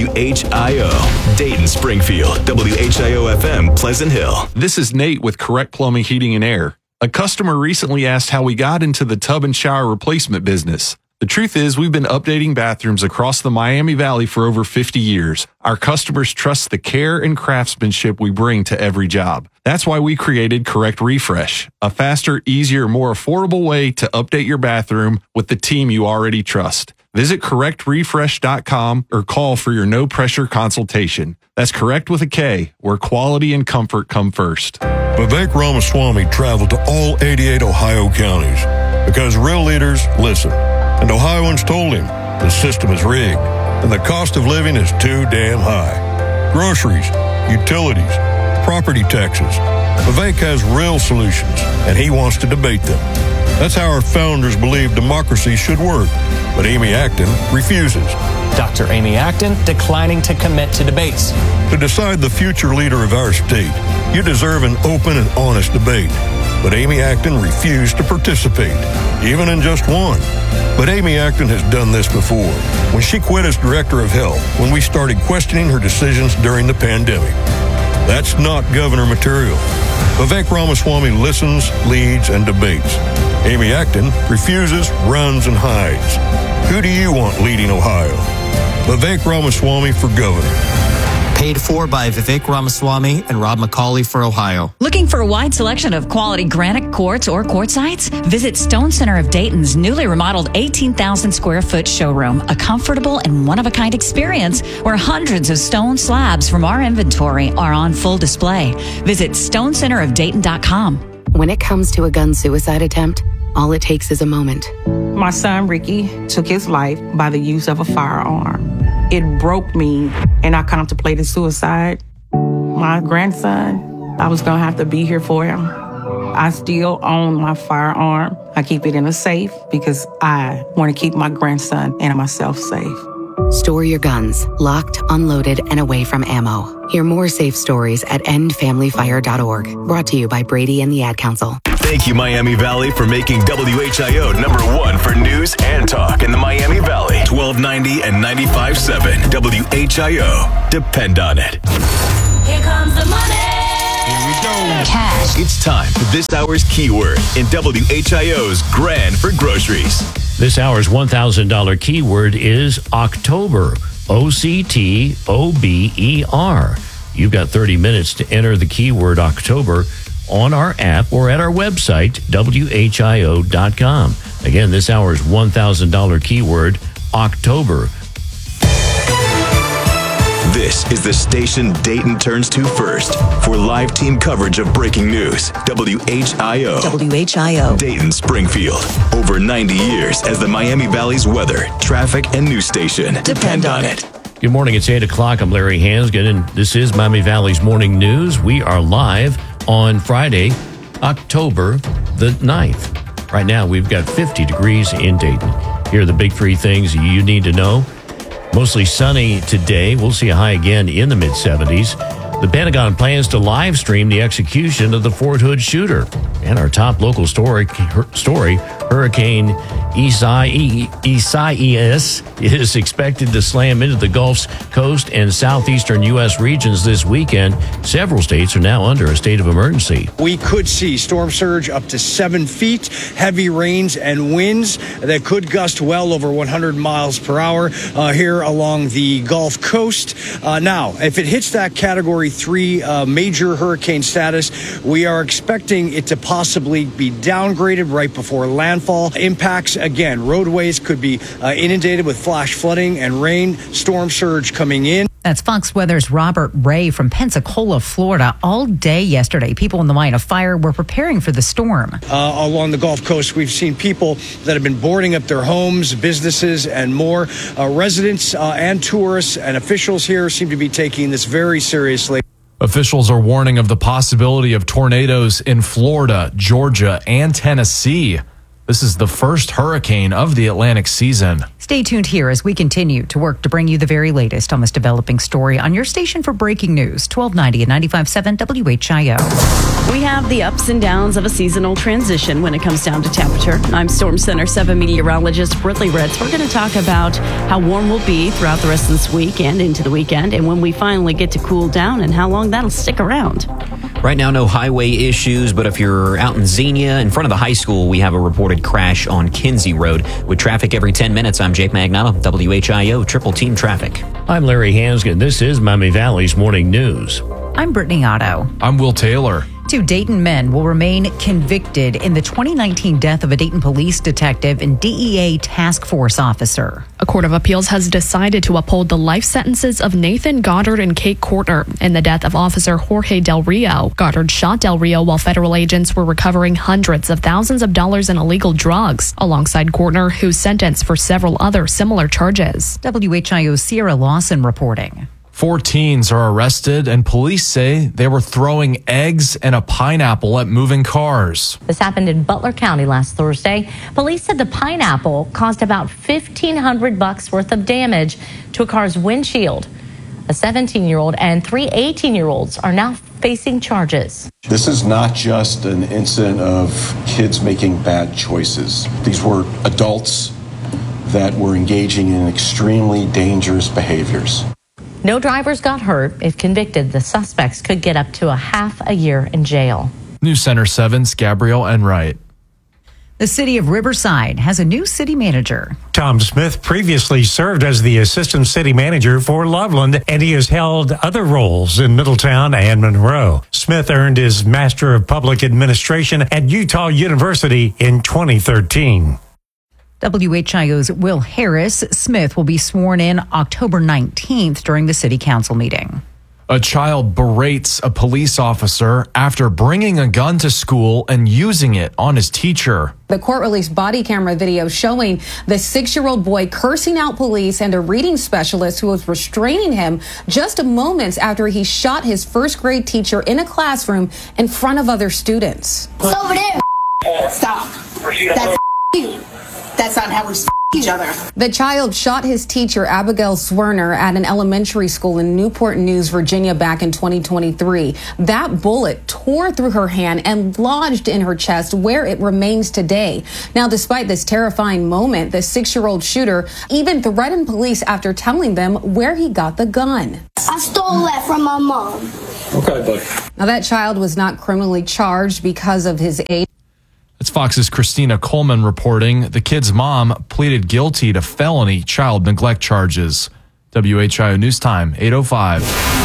WHIO. Dayton, Springfield, WHIO-FM, Pleasant Hill. This is Nate with Correct Plumbing, Heating, and Air. A customer recently asked how we got into the tub and shower replacement business. The truth is, we've been updating bathrooms across the Miami Valley for over 50 years. Our customers trust the care and craftsmanship we bring to every job. That's why we created Correct Refresh, a faster, easier, more affordable way to update your bathroom with the team you already trust. Visit correctrefresh.com or call for your no-pressure consultation. That's Correct with a K, where quality and comfort come first. Vivek Ramaswamy traveled to all 88 Ohio counties because real leaders listen. And Ohioans told him the system is rigged and the cost of living is too damn high. Groceries, utilities, property taxes. Vivek has real solutions and he wants to debate them. That's how our founders believed democracy should work. But Amy Acton refuses. Dr. Amy Acton declining to commit to debates. To decide the future leader of our state, you deserve an open and honest debate. But Amy Acton refused to participate, even in just one. But Amy Acton has done this before, when she quit as director of health, when we started questioning her decisions during the pandemic. That's not governor material. Vivek Ramaswamy listens, leads, and debates. Amy Acton refuses, runs, and hides. Who do you want leading Ohio? Vivek Ramaswamy for governor. Paid for by Vivek Ramaswamy and Rob McCauley for Ohio. Looking for a wide selection of quality granite, quartz, or quartzites? Visit Stone Center of Dayton's newly remodeled 18,000 square foot showroom, a comfortable and one-of-a-kind experience where hundreds of stone slabs from our inventory are on full display. Visit stonecenterofdayton.com. When it comes to a gun suicide attempt, all it takes is a moment. My son, Ricky, took his life by the use of a firearm. It broke me, and I contemplated suicide. My grandson, I was going to have to be here for him. I still own my firearm. I keep it in a safe because I want to keep my grandson and myself safe. Store your guns, locked, unloaded, and away from ammo. Hear more safe stories at endfamilyfire.org. Brought to you by Brady and the Ad Council. Thank you, Miami Valley, for making WHIO #1 for news and talk in the Miami Valley. 1290 and 95.7 WHIO. Depend on it. Here comes the money. Here we go. Cash. It's time for this hour's keyword in WHIO's Grand for Groceries. This hour's $1,000 keyword is October. OCTOBER. You've got 30 minutes to enter the keyword October on our app or at our website, WHIO.com. Again, this hour's $1,000 keyword, October. This is the station Dayton turns to first for live team coverage of breaking news. WHIO. WHIO. Dayton, Springfield. Over 90 years as the Miami Valley's weather, traffic, and news station. Depend on it. Good morning. It's 8 o'clock. I'm Larry Hansgen, and this is Miami Valley's Morning News. We are live on Friday, October the 9th. Right now, we've got 50 degrees in Dayton. Here are the big three things you need to know. Mostly sunny today. We'll see a high again in the mid-70s. The Pentagon plans to live stream the execution of the Fort Hood shooter. And our top local story Hurricane Isaias is expected to slam into the Gulf's coast and southeastern U.S. regions this weekend. Several states are now under a state of emergency. We could see storm surge up to 7 feet, heavy rains and winds that could gust well over 100 miles per hour here along the Gulf Coast. Now, if it hits that Category 3 major hurricane status, we are expecting it to possibly be downgraded right before landfall. Impacts, again, roadways could be inundated with flash flooding and rain, storm surge coming in. That's Fox Weather's Robert Ray from Pensacola, Florida. All day yesterday, people in the line of fire were preparing for the storm. Along the Gulf Coast, we've seen people that have been boarding up their homes, businesses, and more. Residents and tourists and officials here seem to be taking this very seriously. Officials are warning of the possibility of tornadoes in Florida, Georgia, and Tennessee. This is the first hurricane of the Atlantic season. Stay tuned here as we continue to work to bring you the very latest on this developing story on your station for breaking news, 1290 and 95.7 WHIO. We have the ups and downs of a seasonal transition when it comes down to temperature. I'm Storm Center 7 meteorologist Britley Ritz. We're going to talk about how warm we'll be throughout the rest of this week and into the weekend, and when we finally get to cool down and how long that'll stick around. Right now, no highway issues, but if you're out in Xenia, in front of the high school, we have a reported crash on Kinsey Road. With traffic every 10 minutes, I'm Jake Magnato, WHIO Triple Team Traffic. I'm Larry Hansgen. This is Miami Valley's Morning News. I'm Brittany Otto. I'm Will Taylor. 2 Dayton men will remain convicted in the 2019 death of a Dayton police detective and DEA task force officer. A court of appeals has decided to uphold the life sentences of Nathan Goddard and Kate Courtner in the death of Officer Jorge Del Rio. Goddard shot Del Rio while federal agents were recovering hundreds of thousands of dollars in illegal drugs, alongside Courtner, who's sentenced for several other similar charges. WHIO's Sierra Lawson reporting. 4 teens are arrested, and police say they were throwing eggs and a pineapple at moving cars. This happened in Butler County last Thursday. Police said the pineapple caused about $1,500 worth of damage to a car's windshield. A 17-year-old and 3 18-year-olds are now facing charges. This is not just an incident of kids making bad choices. These were adults that were engaging in extremely dangerous behaviors. No drivers got hurt. If convicted, the suspects could get up to a half a year in jail. News Center 7's Gabrielle Enright. The city of Riverside has a new city manager. Tom Smith previously served as the assistant city manager for Loveland, and he has held other roles in Middletown and Monroe. Smith earned his Master of Public Administration at Utah University in 2013. WHIO's Will Harris. Smith will be sworn in October 19th during the city council meeting. A child berates a police officer after bringing a gun to school and using it on his teacher. The court released body camera video showing the 6-year-old boy cursing out police and a reading specialist who was restraining him just moments after he shot his first grade teacher in a classroom in front of other students. It's over there. Stop. That's you. That's not how we each other. The child shot his teacher, Abigail Swerner, at an elementary school in Newport News, Virginia, back in 2023. That bullet tore through her hand and lodged in her chest, where it remains today. Now, despite this terrifying moment, the 6-year-old shooter even threatened police after telling them where he got the gun. I stole that from my mom. Okay, buddy. Now, that child was not criminally charged because of his age. It's Fox's Christina Coleman reporting. The kid's mom pleaded guilty to felony child neglect charges. WHIO News Time, 8:05.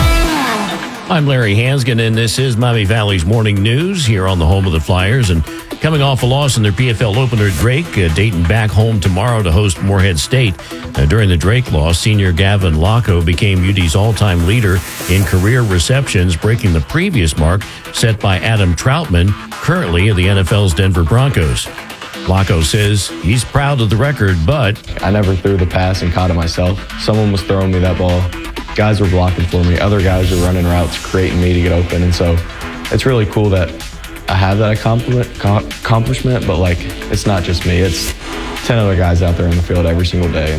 I'm Larry Hansgen, and this is Miami Valley's Morning News here on the home of the Flyers. And coming off a loss in their PFL opener at Drake, Dayton back home tomorrow to host Morehead State. During the Drake loss, senior Gavin Locko became UD's all-time leader in career receptions, breaking the previous mark set by Adam Troutman, currently of the NFL's Denver Broncos. Locko says he's proud of the record, but I never threw the pass and caught it myself. Someone was throwing me that ball. Guys were blocking for me. Other guys were running routes, creating me to get open. And so it's really cool that I have that accomplishment, but like, it's not just me. It's 10 other guys out there in the field every single day.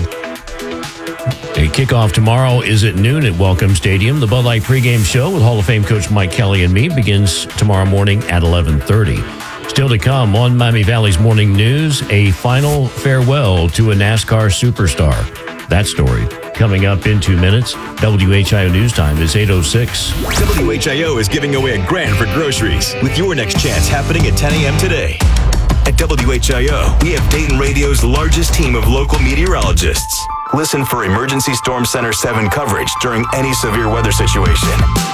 A kickoff tomorrow is at noon at Welcome Stadium. The Bud Light pregame show with Hall of Fame coach Mike Kelly and me begins tomorrow morning at 11:30. Still to come on Miami Valley's Morning News, a final farewell to a NASCAR superstar. That story coming up in 2 minutes. WHIO News Time is 8:06. WHIO is giving away $1,000 for groceries with your next chance happening at 10 a.m. today. At WHIO, we have Dayton Radio's largest team of local meteorologists. Listen for Emergency Storm Center 7 coverage during any severe weather situation.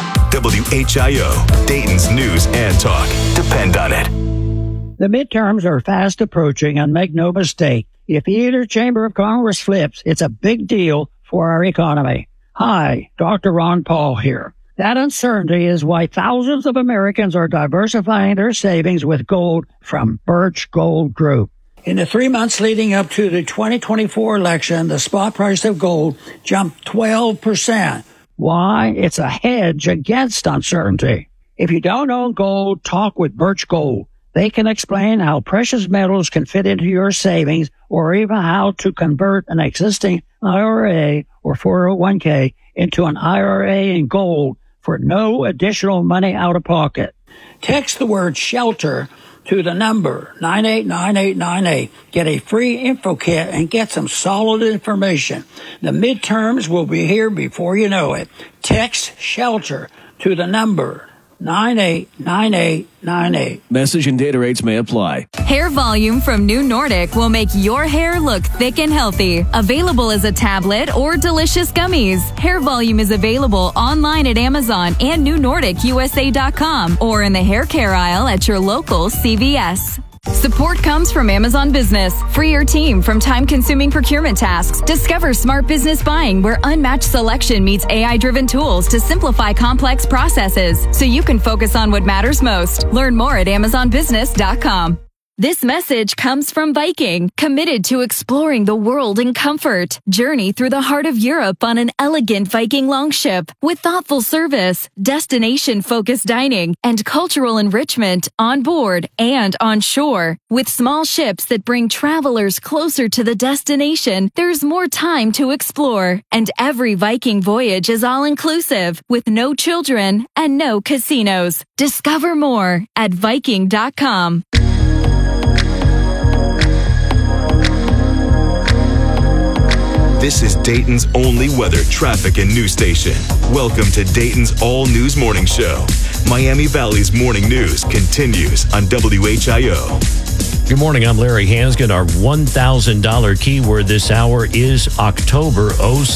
WHIO, Dayton's news and talk. Depend on it. The midterms are fast approaching, and make no mistake, if either chamber of Congress flips, it's a big deal for our economy. Hi, Dr. Ron Paul here. That uncertainty is why thousands of Americans are diversifying their savings with gold from Birch Gold Group. In the 3 months leading up to the 2024 election, the spot price of gold jumped 12%. Why? It's a hedge against uncertainty. If you don't own gold, talk with Birch Gold. They can explain how precious metals can fit into your savings, or even how to convert an existing IRA or 401k into an IRA in gold for no additional money out of pocket. Text the word SHELTER to the number 989898. Get a free info kit and get some solid information. The midterms will be here before you know it. Text SHELTER to the number 989898. Message and data rates may apply. Hair Volume from New Nordic will make your hair look thick and healthy. Available as a tablet or delicious gummies. Hair Volume is available online at Amazon and NewNordicUSA.com or in the hair care aisle at your local CVS. Support comes from Amazon Business. Free your team from time-consuming procurement tasks. Discover smart business buying where unmatched selection meets AI-driven tools to simplify complex processes so you can focus on what matters most. Learn more at AmazonBusiness.com. This message comes from Viking, committed to exploring the world in comfort. Journey through the heart of Europe on an elegant Viking longship with thoughtful service, destination-focused dining, and cultural enrichment on board and on shore. With small ships that bring travelers closer to the destination, there's more time to explore. And every Viking voyage is all-inclusive, with no children and no casinos. Discover more at Viking.com. This is Dayton's only weather, traffic, and news station. Welcome to Dayton's all-news morning show. Miami Valley's morning news continues on WHIO. Good morning, I'm Larry Hansgen. Our $1,000 keyword this hour is October,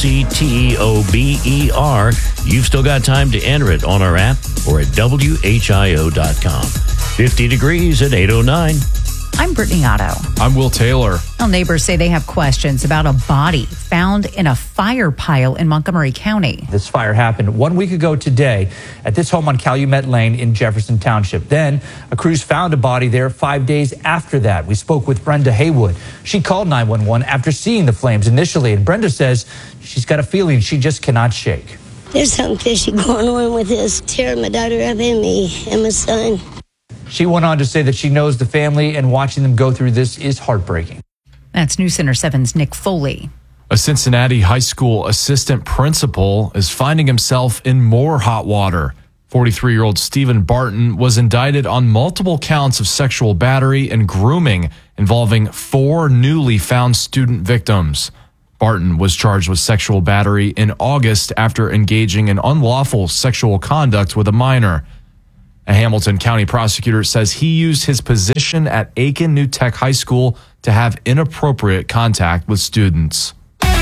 October. You've still got time to enter it on our app or at WHIO.com. 50 degrees at 809. I'm Brittany Otto. I'm Will Taylor. Well, neighbors say they have questions about a body found in a fire pile in Montgomery County. This fire happened 1 week ago today at this home on Calumet Lane in Jefferson Township. Then a crews found a body there 5 days after that. We spoke with Brenda Haywood. She called 911 after seeing the flames initially, and Brenda says she's got a feeling she just cannot shake. There's something fishy going on with this, tearing my daughter up and me and my son. She went on to say that she knows the family and watching them go through this is heartbreaking. That's News Center 7's Nick Foley. A Cincinnati high school assistant principal is finding himself in more hot water. 43-year-old Stephen Barton was indicted on multiple counts of sexual battery and grooming involving 4 newly found student victims. Barton was charged with sexual battery in August after engaging in unlawful sexual conduct with a minor. A Hamilton County prosecutor says he used his position at Aiken New Tech High School to have inappropriate contact with students.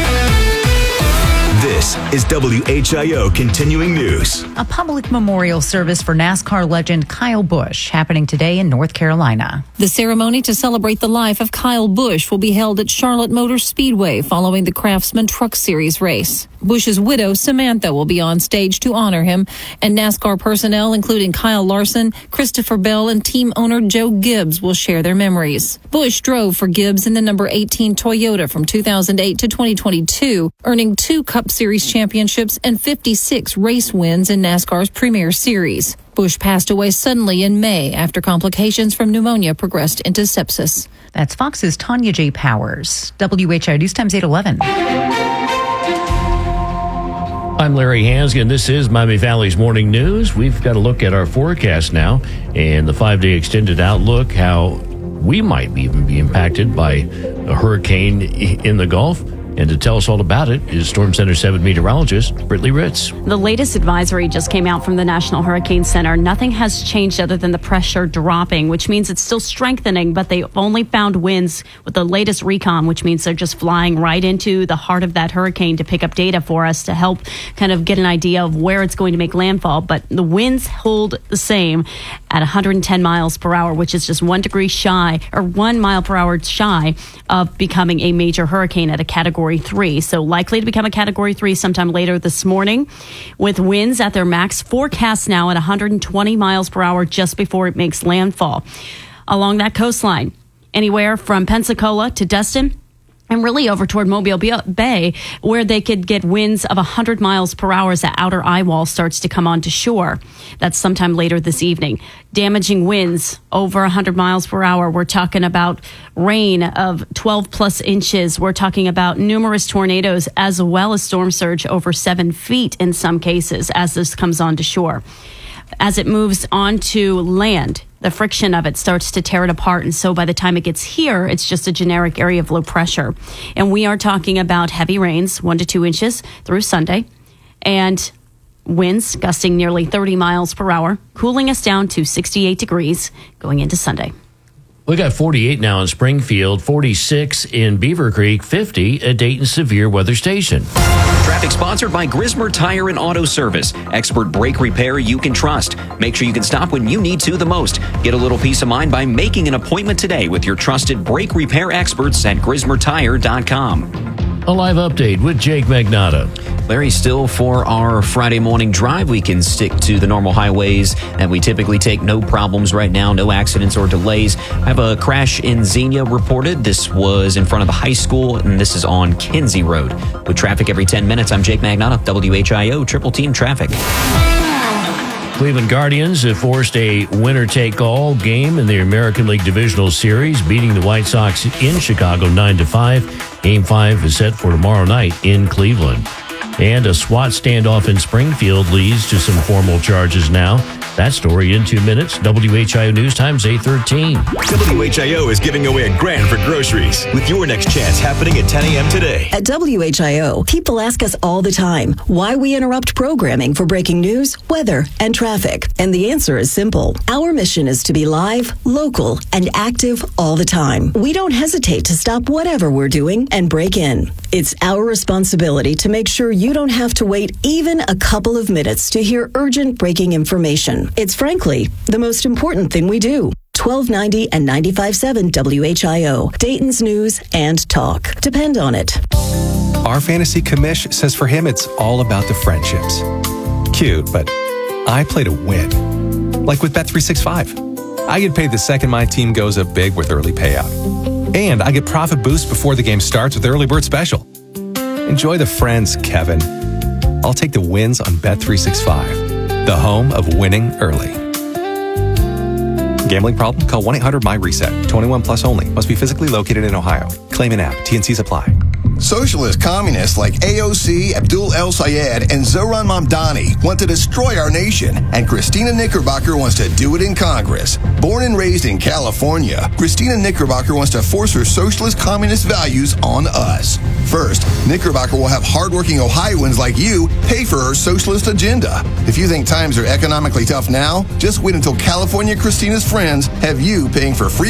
This is WHIO Continuing News. A public memorial service for NASCAR legend Kyle Busch happening today in North Carolina. The ceremony to celebrate the life of Kyle Busch will be held at Charlotte Motor Speedway following the Craftsman Truck Series race. Busch's widow, Samantha, will be on stage to honor him, and NASCAR personnel, including Kyle Larson, Christopher Bell, and team owner Joe Gibbs, will share their memories. Busch drove for Gibbs in the number 18 Toyota from 2008 to 2022, earning 2 Cup Series championships and 56 race wins in NASCAR's Premier Series. Busch passed away suddenly in May after complications from pneumonia progressed into sepsis. That's Fox's Tanya J. Powers. WHIO News Times 811. I'm Larry Hansgen. This is Miami Valley's Morning News. We've got a look at our forecast now and the 5-day extended outlook, how we might even be impacted by a hurricane in the Gulf. And to tell us all about it is Storm Center 7 meteorologist Brittany Ritz. The latest advisory just came out from the National Hurricane Center. Nothing has changed other than the pressure dropping, which means it's still strengthening, but they've only found winds with the latest recon, which means they're just flying right into the heart of that hurricane to pick up data for us to help kind of get an idea of where it's going to make landfall. But the winds hold the same at 110 miles per hour, which is just 1 degree shy, or 1 mile per hour shy of becoming a major hurricane at a Category 3. So likely to become a Category 3 sometime later this morning, with winds at their max forecast now at 120 miles per hour just before it makes landfall. Along that coastline, anywhere from Pensacola to Destin, and really over toward Mobile Bay, where they could get winds of 100 miles per hour as the outer eye wall starts to come onto shore. That's sometime later this evening. Damaging winds over 100 miles per hour. We're talking about rain of 12 plus inches. We're talking about numerous tornadoes as well as storm surge over 7 feet in some cases as this comes onto shore. As it moves onto land, the friction of it starts to tear it apart. And so by the time it gets here, it's just a generic area of low pressure. And we are talking about heavy rains, 1 to 2 inches through Sunday, and winds gusting nearly 30 miles per hour, cooling us down to 68 degrees going into Sunday. We got 48 now in Springfield, 46 in Beaver Creek, 50 at Dayton Severe Weather Station. Traffic sponsored by Grismer Tire and Auto Service. Expert brake repair you can trust. Make sure you can stop when you need to the most. Get a little peace of mind by making an appointment today with your trusted brake repair experts at GrismerTire.com. A live update with Jake Magnotta. Larry, still for our Friday morning drive, we can stick to the normal highways that we typically take. No problems right now, no accidents or delays. I have a crash in Xenia reported. This was in front of the high school, and this is on Kinsey Road. With traffic every 10 minutes, I'm Jake Magnotta, WHIO Triple Team Traffic. Cleveland Guardians have forced a winner-take-all game in the American League Divisional Series, beating the White Sox in Chicago 9-5. Game 5 is set for tomorrow night in Cleveland. And a SWAT standoff in Springfield leads to some formal charges now. That story in 2 minutes. WHIO News Times 8:13. WHIO is giving away $1,000 for groceries with your next chance happening at 10 a.m. today. At WHIO, people ask us all the time why we interrupt programming for breaking news, weather, and traffic. And the answer is simple. Our mission is to be live, local, and active all the time. We don't hesitate to stop whatever we're doing and break in. It's our responsibility to make sure you don't have to wait even a couple of minutes to hear urgent breaking information. It's frankly the most important thing we do. 1290 and 95.7 WHIO, Dayton's news and talk. Depend on it. Our fantasy commish says for him it's all about the friendships. Cute, but I play to win. Like with Bet365. I get paid the second my team goes up big with early payout. And I get profit boost before the game starts with Early Bird Special. Enjoy the friends, Kevin. I'll take the wins on Bet365, the home of winning early. Gambling problem? Call 1-800-MY-RESET. 21 plus only. Must be physically located in Ohio. Claim an app. TNCs apply. Socialist communists like AOC, Abdul El Sayed, and Zohran Mamdani want to destroy our nation, and Christina Knickerbocker wants to do it in Congress. Born and raised in California, Christina Knickerbocker wants to force her socialist communist values on us. First, Knickerbocker will have hardworking Ohioans like you pay for her socialist agenda. If you think times are economically tough now, just wait until California Christina's friends have you paying for free